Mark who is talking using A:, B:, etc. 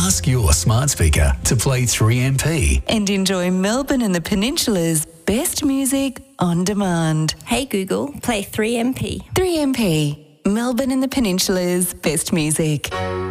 A: Ask your smart speaker to play 3MP.
B: And enjoy Melbourne and the Peninsula's best music on demand.
C: Hey Google, play 3MP.
B: 3MP, Melbourne and the Peninsula's best music.